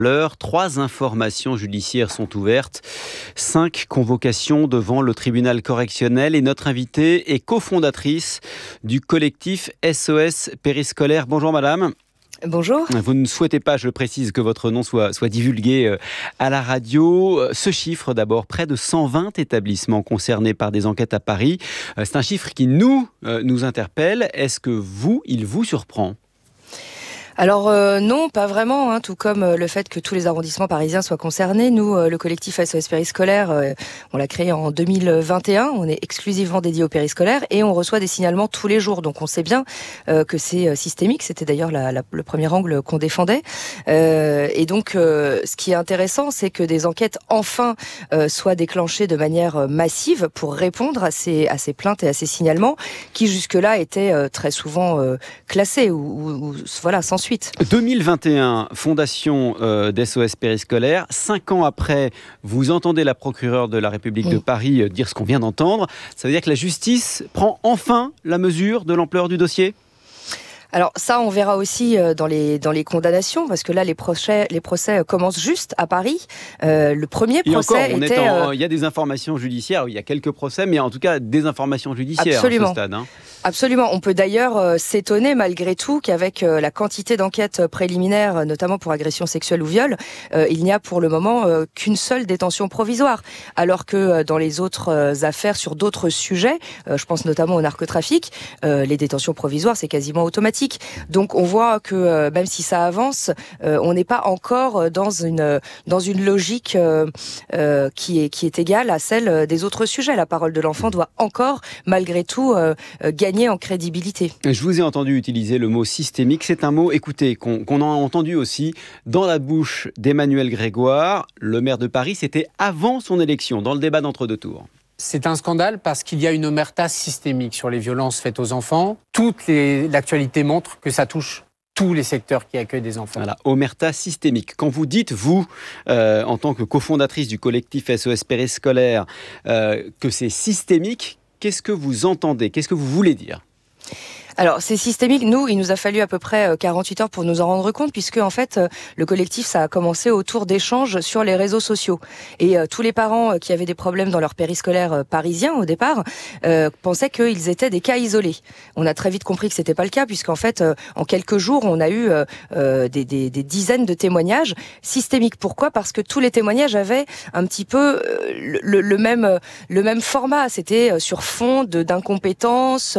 L'heure, 3 informations judiciaires sont ouvertes, 5 convocations devant le tribunal correctionnel et notre invitée est cofondatrice du collectif SOS Périscolaire. Bonjour madame. Bonjour. Vous ne souhaitez pas, je précise, que votre nom soit divulgué à la radio. Ce chiffre d'abord, près de 120 établissements concernés par des enquêtes à Paris. C'est un chiffre qui nous interpelle. Est-ce que il vous surprend ? Alors non, pas vraiment, tout comme le fait que tous les arrondissements parisiens soient concernés. Nous, le collectif SOS Périscolaire, on l'a créé en 2021, on est exclusivement dédié au périscolaire et on reçoit des signalements tous les jours. Donc on sait bien que c'est systémique, c'était d'ailleurs le premier angle qu'on défendait. Et donc ce qui est intéressant, c'est que des enquêtes enfin soient déclenchées de manière massive pour répondre à ces plaintes et à ces signalements qui jusque-là étaient très souvent classés ou voilà, sans suite. 2021, fondation d'SOS Périscolaire. 5 ans après, vous entendez la procureure de la République de Paris dire ce qu'on vient d'entendre. Ça veut dire que la justice prend enfin la mesure de l'ampleur du dossier ? Alors ça, on verra aussi dans les condamnations, parce que là, les procès commencent juste à Paris. Le premier procès il y a des informations judiciaires, il y a quelques procès, mais en tout cas des informations judiciaires à ce stade. Absolument. On peut d'ailleurs s'étonner malgré tout qu'avec la quantité d'enquêtes préliminaires, notamment pour agression sexuelle ou viol, il n'y a pour le moment qu'une seule détention provisoire. Alors que dans les autres affaires sur d'autres sujets, je pense notamment au narcotrafic, les détentions provisoires, c'est quasiment automatique. Donc on voit que même si ça avance, on n'est pas encore dans une logique qui est égale à celle des autres sujets. La parole de l'enfant doit encore, malgré tout, gagner en crédibilité. Je vous ai entendu utiliser le mot systémique. C'est un mot, écoutez, qu'on a entendu aussi dans la bouche d'Emmanuel Grégoire, le maire de Paris. C'était avant son élection, dans le débat d'entre-deux tours. C'est un scandale parce qu'il y a une omerta systémique sur les violences faites aux enfants. L'actualité montre que ça touche tous les secteurs qui accueillent des enfants. Voilà, omerta systémique. Quand vous dites, vous, en tant que cofondatrice du collectif SOS Périscolaire, que c'est systémique, qu'est-ce que vous entendez ? Qu'est-ce que vous voulez dire ? Alors, c'est systémique. Nous, il nous a fallu à peu près 48 heures pour nous en rendre compte, puisque en fait, le collectif, ça a commencé autour d'échanges sur les réseaux sociaux. Et tous les parents qui avaient des problèmes dans leur périscolaire parisien, au départ, pensaient qu'ils étaient des cas isolés. On a très vite compris que c'était pas le cas, puisqu'en fait, en quelques jours, on a eu des dizaines de témoignages systémiques. Pourquoi ? Parce que tous les témoignages avaient un petit peu le même format. C'était sur fond d'incompétence,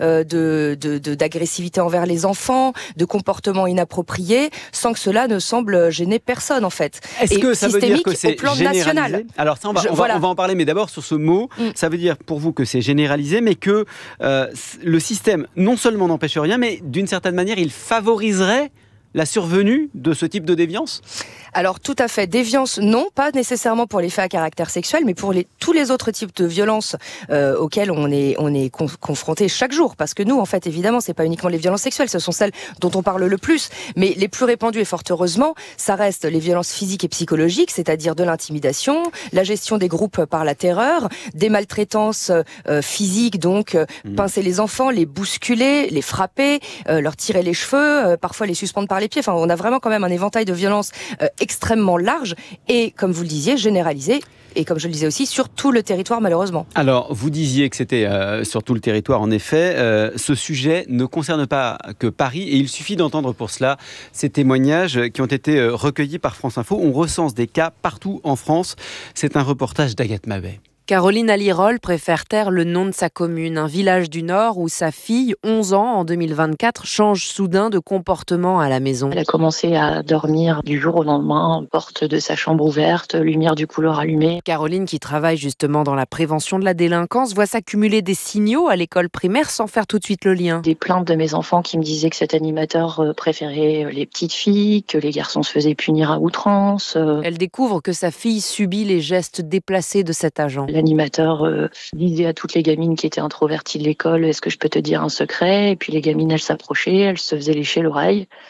d'agressivité envers les enfants, de comportements inappropriés, sans que cela ne semble gêner personne en fait. Est-ce que ça veut dire que c'est généralisé ? National. Alors ça, on va en parler, mais d'abord sur ce mot, ça veut dire pour vous que c'est généralisé, mais que le système non seulement n'empêche rien, mais d'une certaine manière, il favoriserait la survenue de ce type de déviance ? Alors tout à fait, déviance non, pas nécessairement pour les faits à caractère sexuel, mais pour tous les autres types de violences auxquelles on est confronté chaque jour. Parce que nous, en fait, évidemment, c'est pas uniquement les violences sexuelles, ce sont celles dont on parle le plus, mais les plus répandues et fort heureusement, ça reste les violences physiques et psychologiques, c'est-à-dire de l'intimidation, la gestion des groupes par la terreur, des maltraitances physiques, donc pincer les enfants, les bousculer, les frapper, leur tirer les cheveux, parfois les suspendre par les pieds. Enfin, on a vraiment quand même un éventail de violences extrêmement large et, comme vous le disiez, généralisé. Et comme je le disais aussi, sur tout le territoire, malheureusement. Alors, vous disiez que c'était sur tout le territoire, en effet. Ce sujet ne concerne pas que Paris, et il suffit d'entendre pour cela ces témoignages qui ont été recueillis par France Info. On recense des cas partout en France. C'est un reportage d'Agathe Mabet. Caroline Alirol préfère taire le nom de sa commune, un village du Nord où sa fille, 11 ans en 2024, change soudain de comportement à la maison. Elle a commencé à dormir du jour au lendemain, porte de sa chambre ouverte, lumière du couloir allumée. Caroline, qui travaille justement dans la prévention de la délinquance, voit s'accumuler des signaux à l'école primaire sans faire tout de suite le lien. Des plaintes de mes enfants qui me disaient que cet animateur préférait les petites filles, que les garçons se faisaient punir à outrance. Elle découvre que sa fille subit les gestes déplacés de cet agent. L'animateur disait à toutes les gamines qui étaient introverties de l'école « Est-ce que je peux te dire un secret ?» Et puis les gamines, elles s'approchaient, elles se faisaient lécher l'oreille.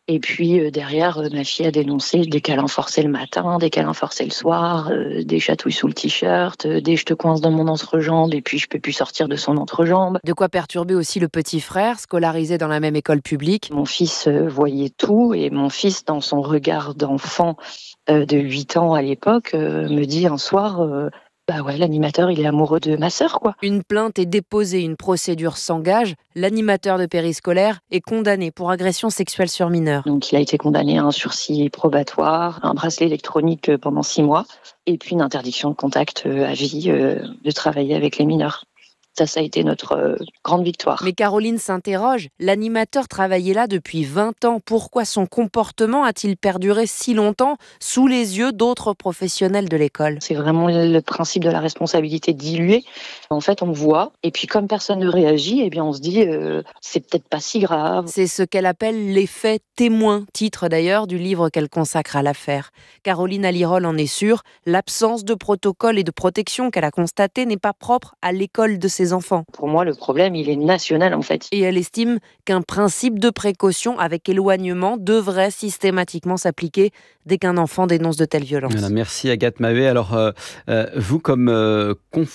Et puis derrière, ma fille a dénoncé des câlins forcés le matin, des câlins forcés le soir, des chatouilles sous le t-shirt, des je te coince dans mon entrejambe et puis je peux plus sortir de son entrejambe. De quoi perturber aussi le petit frère, scolarisé dans la même école publique. Mon fils voyait tout et mon fils, dans son regard d'enfant de 8 ans à l'époque, me dit un soir... Bah ouais, l'animateur, il est amoureux de ma sœur, quoi. Une plainte est déposée, une procédure s'engage. L'animateur de périscolaire est condamné pour agression sexuelle sur mineur. Donc il a été condamné à un sursis probatoire, un bracelet électronique pendant 6 mois, et puis une interdiction de contact à vie de travailler avec les mineurs. Ça a été notre grande victoire. Mais Caroline s'interroge, l'animateur travaillait là depuis 20 ans. Pourquoi son comportement a-t-il perduré si longtemps sous les yeux d'autres professionnels de l'école ? C'est vraiment le principe de la responsabilité diluée. En fait, on voit, et puis comme personne ne réagit, eh bien on se dit c'est peut-être pas si grave. C'est ce qu'elle appelle l'effet témoin, titre d'ailleurs du livre qu'elle consacre à l'affaire. Caroline Alirol en est sûre, l'absence de protocole et de protection qu'elle a constaté n'est pas propre à l'école de ses enfants. Pour moi, le problème, il est national en fait. Et elle estime qu'un principe de précaution avec éloignement devrait systématiquement s'appliquer dès qu'un enfant dénonce de telles violences. Voilà, merci Agathe Mahé. Alors, vous comme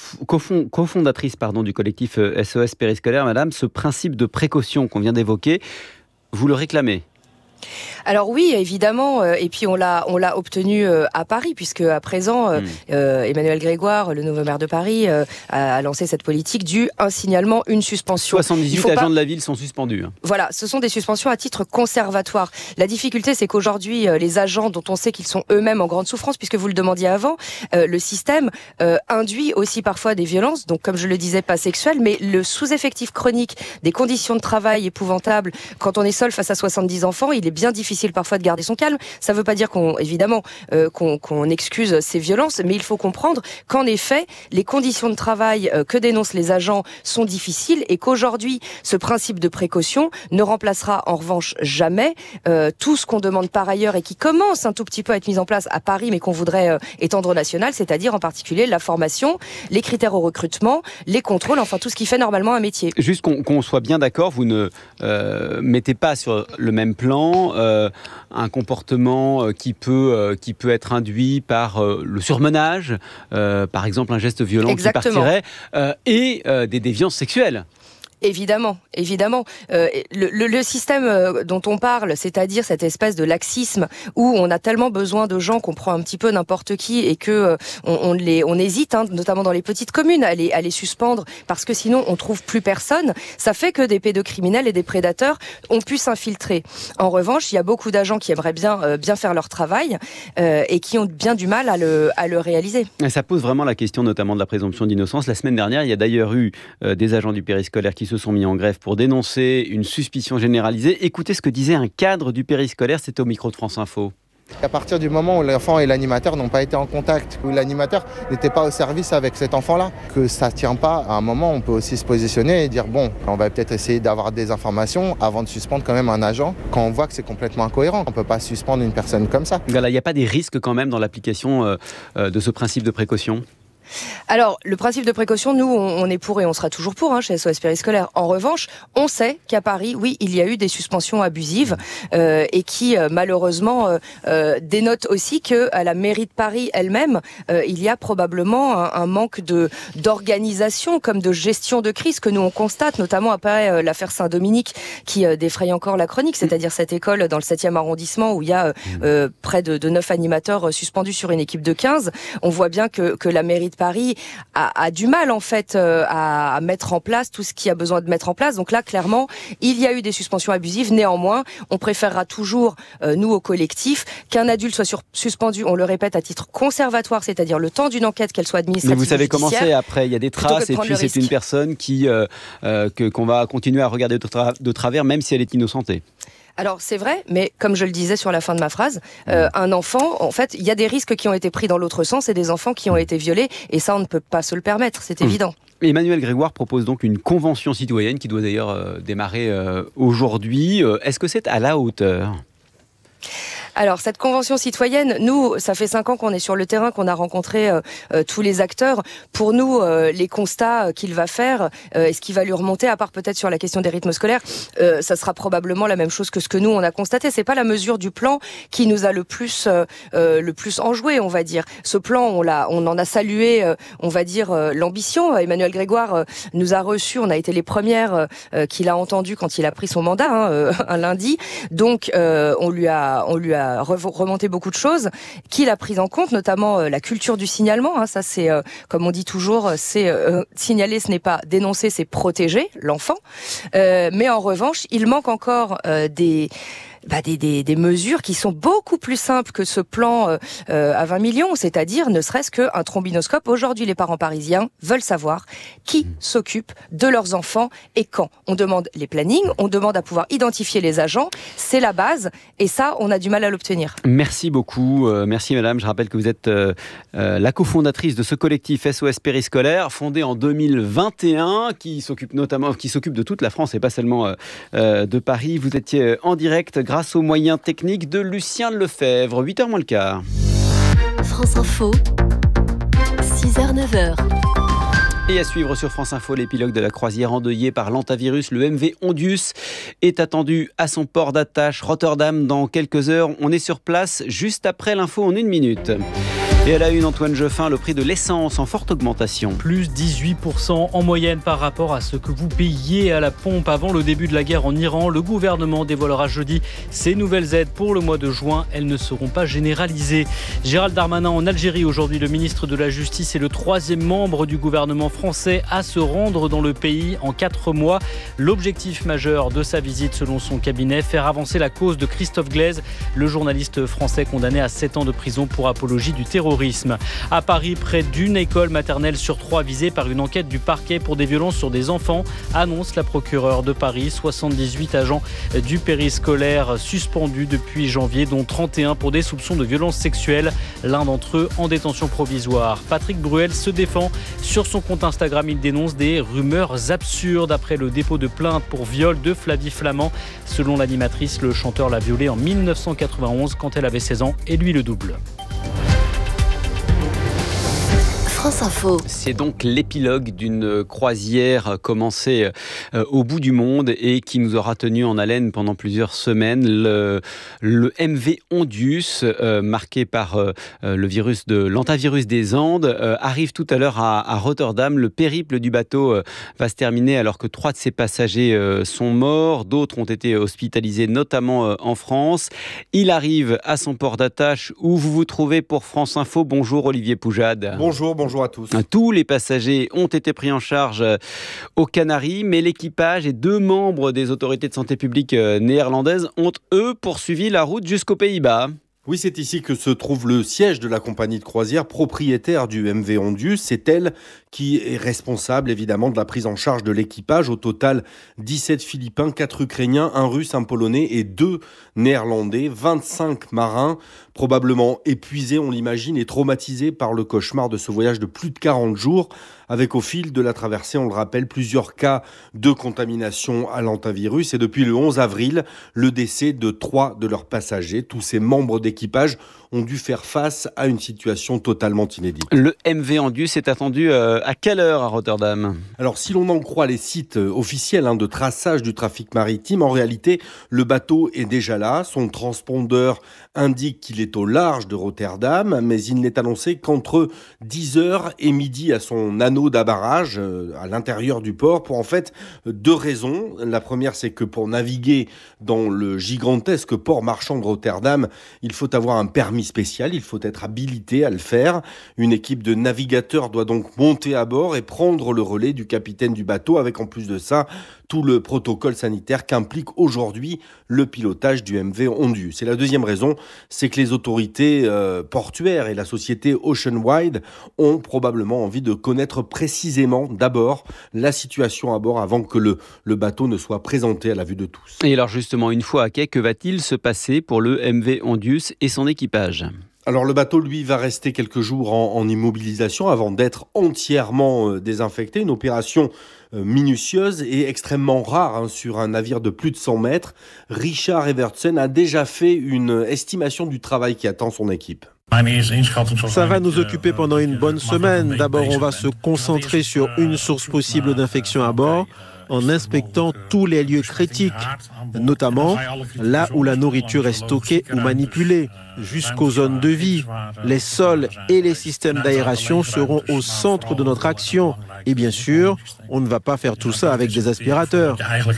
cofondatrice du collectif SOS Périscolaire, madame, ce principe de précaution qu'on vient d'évoquer, vous le réclamez ? Alors oui, évidemment, et puis on l'a obtenu à Paris, puisque à présent, Emmanuel Grégoire, le nouveau maire de Paris, a lancé cette politique du un signalement, une suspension. 78 agents de la ville sont suspendus. Voilà, ce sont des suspensions à titre conservatoire. La difficulté, c'est qu'aujourd'hui, les agents dont on sait qu'ils sont eux-mêmes en grande souffrance, puisque vous le demandiez avant, le système induit aussi parfois des violences, donc comme je le disais, pas sexuelles, mais le sous-effectif chronique, des conditions de travail épouvantables, quand on est seul face à 70 enfants, il est bien difficile parfois de garder son calme. Ça ne veut pas dire qu'on excuse ces violences, mais il faut comprendre qu'en effet, les conditions de travail que dénoncent les agents sont difficiles et qu'aujourd'hui, ce principe de précaution ne remplacera en revanche jamais tout ce qu'on demande par ailleurs et qui commence un tout petit peu à être mis en place à Paris, mais qu'on voudrait étendre au national, c'est-à-dire en particulier la formation, les critères au recrutement, les contrôles, enfin tout ce qui fait normalement un métier. Juste qu'on soit bien d'accord, vous ne mettez pas sur le même plan un comportement qui peut être induit par le surmenage, par exemple un geste violent Exactement. qui partirait, et des déviances sexuelles. Évidemment. Le système dont on parle, c'est-à-dire cette espèce de laxisme où on a tellement besoin de gens qu'on prend un petit peu n'importe qui et que on hésite, notamment dans les petites communes, à les suspendre parce que sinon on trouve plus personne. Ça fait que des pédocriminels et des prédateurs ont pu s'infiltrer. En revanche, il y a beaucoup d'agents qui aimeraient bien faire leur travail et qui ont bien du mal à le réaliser. Et ça pose vraiment la question notamment de la présomption d'innocence. La semaine dernière, il y a d'ailleurs eu des agents du périscolaire qui se sont mis en grève pour dénoncer une suspicion généralisée. Écoutez ce que disait un cadre du périscolaire, c'était au micro de France Info. À partir du moment où l'enfant et l'animateur n'ont pas été en contact, où l'animateur n'était pas au service avec cet enfant-là, que ça ne tient pas, à un moment on peut aussi se positionner et dire bon, on va peut-être essayer d'avoir des informations avant de suspendre quand même un agent quand on voit que c'est complètement incohérent. On ne peut pas suspendre une personne comme ça. Voilà, il n'y a pas des risques quand même dans l'application de ce principe de précaution ? Alors, le principe de précaution, nous, on est pour et on sera toujours pour chez SOS Périscolaire. En revanche, on sait qu'à Paris, oui, il y a eu des suspensions abusives et qui, malheureusement, dénotent aussi qu'à la mairie de Paris elle-même, il y a probablement un manque d'organisation comme de gestion de crise que nous, on constate, notamment après l'affaire Saint-Dominique qui défraye encore la chronique, c'est-à-dire cette école dans le 7e arrondissement où il y a près de 9 animateurs suspendus sur une équipe de 15. On voit bien que la mairie de Paris a du mal en fait à mettre en place tout ce qu'il y a besoin de mettre en place. Donc là, clairement, il y a eu des suspensions abusives. Néanmoins, on préférera toujours, nous au collectif, qu'un adulte soit suspendu, on le répète, à titre conservatoire, c'est-à-dire le temps d'une enquête, qu'elle soit administrative. Mais vous savez comment c'est après, il y a des traces et puis c'est une personne qu'on va continuer à regarder de travers, même si elle est innocentée. Alors c'est vrai, mais comme je le disais sur la fin de ma phrase, un enfant, en fait, il y a des risques qui ont été pris dans l'autre sens et des enfants qui ont été violés, et ça on ne peut pas se le permettre, c'est évident. Emmanuel Grégoire propose donc une convention citoyenne qui doit d'ailleurs démarrer aujourd'hui. Est-ce que c'est à la hauteur ? Alors, cette convention citoyenne, nous, ça fait 5 ans qu'on est sur le terrain, qu'on a rencontré tous les acteurs. Pour nous, les constats qu'il va faire et ce qui va lui remonter, à part peut-être sur la question des rythmes scolaires, ça sera probablement la même chose que ce que nous, on a constaté. C'est pas la mesure du plan qui nous a le plus enjoué, on va dire. Ce plan, on en a salué, on va dire, l'ambition. Emmanuel Grégoire nous a reçus, on a été les premières qu'il a entendues quand il a pris son mandat, un lundi. Donc, on lui a remonté beaucoup de choses qu'il a prises en compte, notamment la culture du signalement. Ça, c'est, comme on dit toujours, c'est signaler, ce n'est pas dénoncer, c'est protéger l'enfant. Mais en revanche, il manque encore des mesures qui sont beaucoup plus simples que ce plan à 20 millions, c'est-à-dire ne serait-ce qu'un trombinoscope. Aujourd'hui, les parents parisiens veulent savoir qui s'occupe de leurs enfants et quand. On demande les plannings, on demande à pouvoir identifier les agents, c'est la base, et ça, on a du mal à l'obtenir. Merci beaucoup, merci madame. Je rappelle que vous êtes la cofondatrice de ce collectif SOS Périscolaire, fondé en 2021, qui s'occupe de toute la France et pas seulement de Paris. Vous étiez en direct grâce aux moyens techniques de Lucien Lefebvre. 8h moins le quart. France Info, 6h, 9h. Et à suivre sur France Info, l'épilogue de la croisière endeuillée par l'hantavirus. Le MV Ondius est attendu à son port d'attache Rotterdam dans quelques heures. On est sur place juste après l'info en 1 minute. Et à la une, Antoine Jeffin, le prix de l'essence en forte augmentation. Plus 18% en moyenne par rapport à ce que vous payiez à la pompe avant le début de la guerre en Iran. Le gouvernement dévoilera jeudi ces nouvelles aides pour le mois de juin. Elles ne seront pas généralisées. Gérald Darmanin en Algérie aujourd'hui. Le ministre de la Justice est le 3e membre du gouvernement français à se rendre dans le pays en 4 mois. L'objectif majeur de sa visite, selon son cabinet, faire avancer la cause de Christophe Glaise, le journaliste français condamné à 7 ans de prison pour apologie du terrorisme. À Paris, près d'une école maternelle sur 3 visée par une enquête du parquet pour des violences sur des enfants, annonce la procureure de Paris. 78 agents du périscolaire suspendus depuis janvier, dont 31 pour des soupçons de violences sexuelles. L'un d'entre eux en détention provisoire. Patrick Bruel se défend. Sur son compte Instagram, il dénonce des rumeurs absurdes après le dépôt de plainte pour viol de Flavie Flament. Selon l'animatrice, le chanteur l'a violée en 1991 quand elle avait 16 ans et lui le double. France Info. C'est donc l'épilogue d'une croisière commencée au bout du monde et qui nous aura tenu en haleine pendant plusieurs semaines. Le MV Ondius, marqué par l'hantavirus des Andes, arrive tout à l'heure à Rotterdam. Le périple du bateau va se terminer alors que 3 de ses passagers sont morts. D'autres ont été hospitalisés, notamment en France. Il arrive à son port d'attache où vous vous trouvez pour France Info. Bonjour Olivier Poujade. Bonjour à tous. Tous les passagers ont été pris en charge aux Canaries, mais l'équipage et 2 membres des autorités de santé publique néerlandaises ont, eux, poursuivi la route jusqu'aux Pays-Bas. Oui, c'est ici que se trouve le siège de la compagnie de croisière propriétaire du MV Ondius. C'est elle qui est responsable évidemment de la prise en charge de l'équipage. Au total, 17 Philippins, 4 Ukrainiens, 1 Russe, 1 Polonais et 2 Néerlandais. 25 marins, probablement épuisés, on l'imagine, et traumatisés par le cauchemar de ce voyage de plus de 40 jours. Avec au fil de la traversée, on le rappelle, plusieurs cas de contamination à l'hantavirus. Et depuis le 11 avril, le décès de 3 de leurs passagers. Tous ces membres d'équipage ont dû faire face à une situation totalement inédite. Le MV Ondius est attendu à quelle heure à Rotterdam ? Alors, si l'on en croit les sites officiels de traçage du trafic maritime, en réalité, le bateau est déjà là. Son transpondeur indique qu'il est au large de Rotterdam, mais il n'est annoncé qu'entre 10h et midi à son anneau d'abarrage à l'intérieur du port pour en fait 2 raisons. La première, c'est que pour naviguer dans le gigantesque port marchand de Rotterdam, il faut avoir un permis spécial, il faut être habilité à le faire. Une équipe de navigateurs doit donc monter à bord et prendre le relais du capitaine du bateau avec en plus de ça tout le protocole sanitaire qu'implique aujourd'hui le pilotage du MV Ondius. Et la deuxième raison, c'est que les autorités portuaires et la société Oceanwide ont probablement envie de connaître précisément d'abord la situation à bord avant que le bateau ne soit présenté à la vue de tous. Et alors justement, une fois à quai, que va-t-il se passer pour le MV Ondius et son équipage ? Alors le bateau, lui, va rester quelques jours en immobilisation avant d'être entièrement désinfecté. Une opération minutieuse et extrêmement rare sur un navire de plus de 100 mètres. Richard Evertsen a déjà fait une estimation du travail qui attend son équipe. Ça va nous occuper pendant une bonne semaine. D'abord, on va se concentrer sur une source possible d'infection à bord, en inspectant tous les lieux critiques, notamment là où la nourriture est stockée ou manipulée, jusqu'aux zones de vie. Les sols et les systèmes d'aération seront au centre de notre action. Et bien sûr, on ne va pas faire tout ça avec des aspirateurs.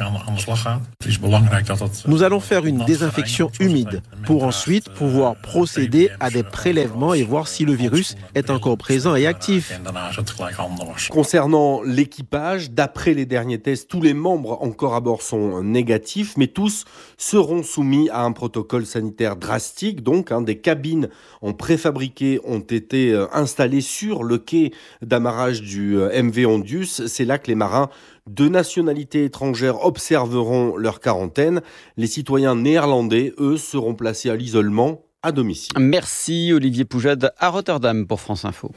Nous allons faire une désinfection humide pour ensuite pouvoir procéder à des prélèvements et voir si le virus est encore présent et actif. Concernant l'équipage, d'après les derniers tests, tous les membres encore à bord sont négatifs, mais tous seront soumis à un protocole sanitaire drastique. Donc, des cabines en préfabriqué ont été installées sur le quai d'amarrage du MV Ondius. C'est là que les marins de nationalité étrangère observeront leur quarantaine. Les citoyens néerlandais, eux, seront placés à l'isolement à domicile. Merci Olivier Poujade à Rotterdam pour France Info.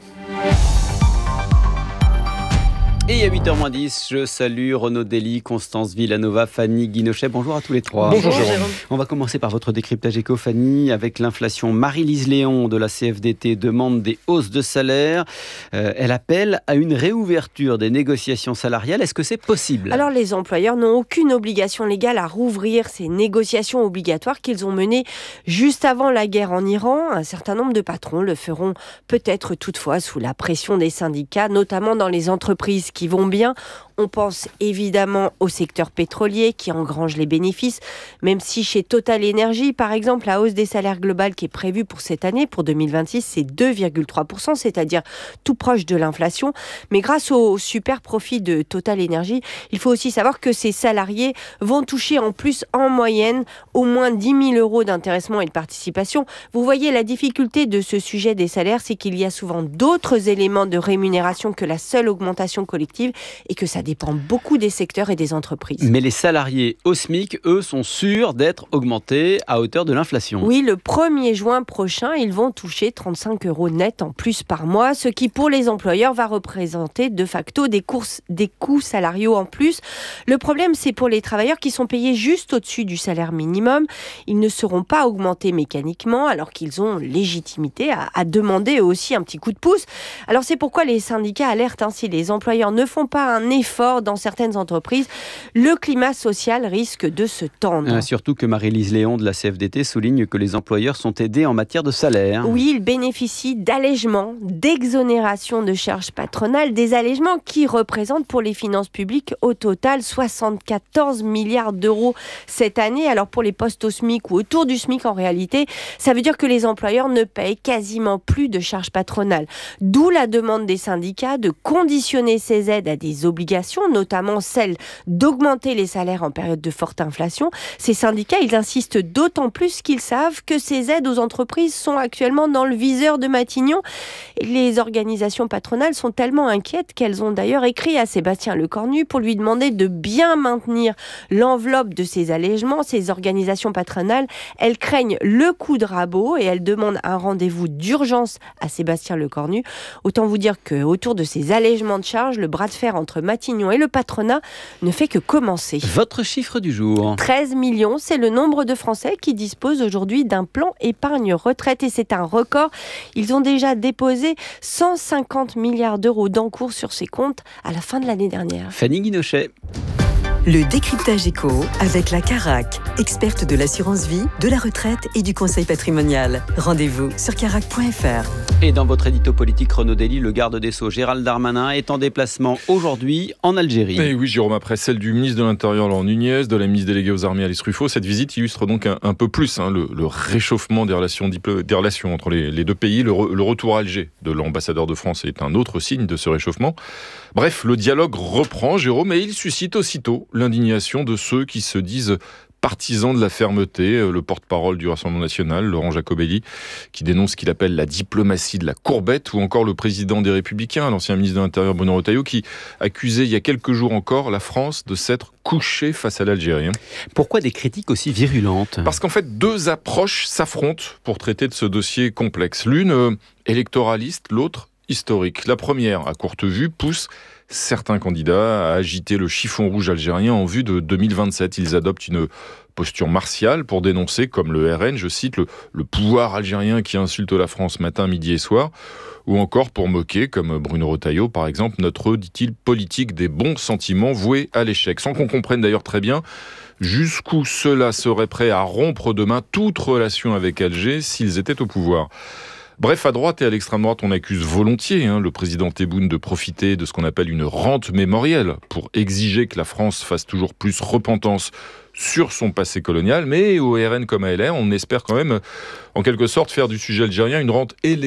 Et à 8h10, je salue Renaud Dely, Constance Villanova, Fanny Guinochet. Bonjour à tous les trois. Bonjour Jérôme. On va commencer par votre décryptage éco, Fanny. Avec l'inflation, Marie-Lise Léon de la CFDT demande des hausses de salaire. Elle appelle à une réouverture des négociations salariales. Est-ce que c'est possible ? Alors les employeurs n'ont aucune obligation légale à rouvrir ces négociations obligatoires qu'ils ont menées juste avant la guerre en Iran. Un certain nombre de patrons le feront peut-être toutefois sous la pression des syndicats, notamment dans les entreprises qui vont bien. On pense évidemment au secteur pétrolier qui engrange les bénéfices, même si chez Total Energy, par exemple, la hausse des salaires globale qui est prévue pour cette année, pour 2026, c'est 2,3%, c'est-à-dire tout proche de l'inflation. Mais grâce au super profit de Total Energy, il faut aussi savoir que ces salariés vont toucher en plus, en moyenne, au moins 10 000 euros d'intéressement et de participation. Vous voyez, la difficulté de ce sujet des salaires, c'est qu'il y a souvent d'autres éléments de rémunération que la seule augmentation collective et que ça dépend beaucoup des secteurs et des entreprises. Mais les salariés au SMIC, eux, sont sûrs d'être augmentés à hauteur de l'inflation. Oui, le 1er juin prochain, ils vont toucher 35 € net en plus par mois, ce qui pour les employeurs va représenter de facto des coûts salariaux en plus. Le problème, c'est pour les travailleurs qui sont payés juste au-dessus du salaire minimum. Ils ne seront pas augmentés mécaniquement alors qu'ils ont légitimité à demander eux aussi un petit coup de pouce. Alors c'est pourquoi les syndicats alertent, si les employeurs ne font pas un effort dans certaines entreprises, le climat social risque de se tendre. Surtout que Marie-Lise Léon de la CFDT souligne que les employeurs sont aidés en matière de salaire. Oui, ils bénéficient d'allègements, d'exonérations de charges patronales, des allègements qui représentent pour les finances publiques au total 74 milliards d'euros cette année. Alors pour les postes au SMIC ou autour du SMIC en réalité, ça veut dire que les employeurs ne payent quasiment plus de charges patronales. D'où la demande des syndicats de conditionner ces aides à des obligations, notamment celle d'augmenter les salaires en période de forte inflation. Ces syndicats, ils insistent d'autant plus qu'ils savent que ces aides aux entreprises sont actuellement dans le viseur de Matignon. Et les organisations patronales sont tellement inquiètes qu'elles ont d'ailleurs écrit à Sébastien Lecornu pour lui demander de bien maintenir l'enveloppe de ces allègements. Ces organisations patronales, elles craignent le coup de rabot et elles demandent un rendez-vous d'urgence à Sébastien Lecornu. Autant vous dire qu'autour de ces allègements de charges, le bras de fer entre Matignon et le patronat ne fait que commencer. Votre chiffre du jour ? 13 millions, c'est le nombre de Français qui disposent aujourd'hui d'un plan épargne retraite et c'est un record. Ils ont déjà déposé 150 milliards d'euros d'encours sur ces comptes à la fin de l'année dernière. Fanny Guinochet. Le décryptage éco avec la Carac, experte de l'assurance vie, de la retraite et du conseil patrimonial. Rendez-vous sur carac.fr. Et dans votre édito politique, Renaud Dely, le garde des Sceaux Gérald Darmanin est en déplacement aujourd'hui en Algérie. Et oui, Jérôme, après celle du ministre de l'Intérieur Laurent Nunez, de la ministre déléguée aux armées Alice Ruffo, cette visite illustre donc un peu plus le réchauffement des relations entre les deux pays. Le retour à Alger de l'ambassadeur de France est un autre signe de ce réchauffement. Bref, le dialogue reprend, Jérôme, et il suscite aussitôt l'indignation de ceux qui se disent partisan de la fermeté, le porte-parole du Rassemblement national, Laurent Jacobelli, qui dénonce ce qu'il appelle la diplomatie de la courbette, ou encore le président des Républicains, l'ancien ministre de l'Intérieur Bruno Retailleau, qui accusait il y a quelques jours encore la France de s'être couchée face à l'Algérie. Pourquoi des critiques aussi virulentes ? Parce qu'en fait, deux approches s'affrontent pour traiter de ce dossier complexe. L'une électoraliste, l'autre historique. La première, à courte vue, pousse certains candidats à agiter le chiffon rouge algérien en vue de 2027. Ils adoptent une posture martiale pour dénoncer, comme le RN, je cite, le pouvoir algérien qui insulte la France matin, midi et soir, ou encore pour moquer, comme Bruno Retailleau par exemple, notre, dit-il, politique des bons sentiments vouée à l'échec. Sans qu'on comprenne d'ailleurs très bien jusqu'où ceux-là seraient prêts à rompre demain toute relation avec Alger s'ils étaient au pouvoir. Bref, à droite et à l'extrême droite, on accuse volontiers le président Tebboune de profiter de ce qu'on appelle une rente mémorielle pour exiger que la France fasse toujours plus repentance sur son passé colonial. Mais au RN comme à LR, on espère quand même, en quelque sorte, faire du sujet algérien une rente électorale